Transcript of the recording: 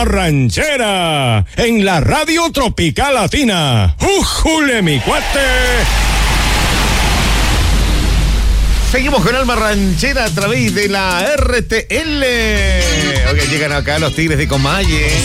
Alma Ranchera en la Radio Tropical Latina. ¡Újule, mi cuate! Seguimos con Alma Ranchera a través de la RTL. Oigan, llegan acá los Tigres de Comalle.